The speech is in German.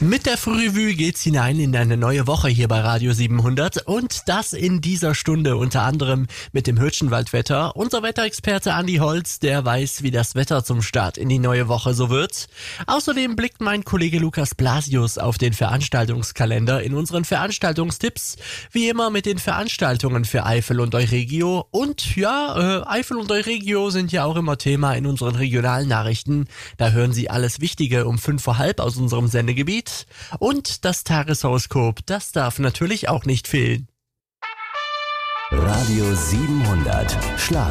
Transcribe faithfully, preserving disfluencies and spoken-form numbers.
Mit der Frührevue geht's hinein in eine neue Woche hier bei Radio siebenhundert und das in dieser Stunde unter anderem mit dem Hürtchenwaldwetter. Unser Wetterexperte Andi Holz, der weiß, wie das Wetter zum Start in die neue Woche so wird. Außerdem blickt mein Kollege Lukas Blasius auf den Veranstaltungskalender in unseren Veranstaltungstipps. Wie immer mit den Veranstaltungen für Eifel und Euregio. Und ja, äh, Eifel und Euregio sind ja auch immer Thema in unseren regionalen Nachrichten. Da hören Sie alles Wichtige um fünf vor halb aus unserem Sendegebiet. Und das Tageshoroskop, das darf natürlich auch nicht fehlen. Radio siebenhundert Schlag